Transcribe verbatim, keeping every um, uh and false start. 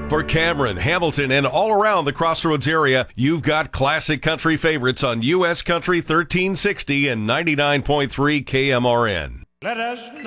For Cameron, Hamilton, and all around the Crossroads area, you've got classic country favorites on U S Country thirteen sixty and ninety-nine point three K M R N. Let us